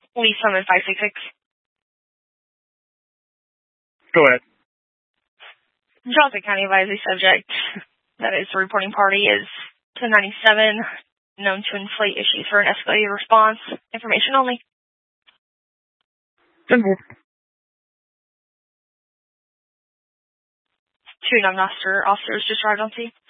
Lee Summon 566. Go ahead. Johnson County advisory subject, that is the reporting party, is 1097, known to inflate issues for an escalated response. Information only. Simple. 2 non-officers just arrived on scene.